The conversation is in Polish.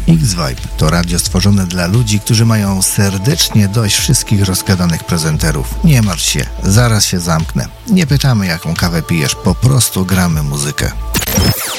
X-Vibe to radio stworzone dla ludzi, którzy mają serdecznie dość wszystkich rozgadanych prezenterów. Nie martw się, zaraz się zamknę. Nie pytamy, jaką kawę pijesz, po prostu gramy muzykę.